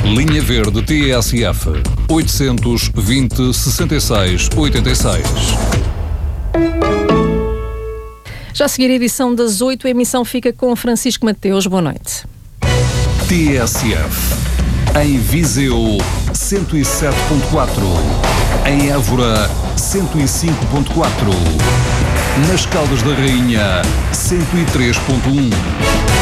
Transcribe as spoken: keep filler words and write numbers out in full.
Linha Verde T S F oitocentos e vinte, sessenta e seis, oitenta e seis. Já a seguir a edição das oito, a emissão fica com Francisco Mateus. Boa noite. T S F em Viseu cento e sete ponto quatro, em Évora cento e cinco ponto quatro, nas Caldas da Rainha cento e três ponto um.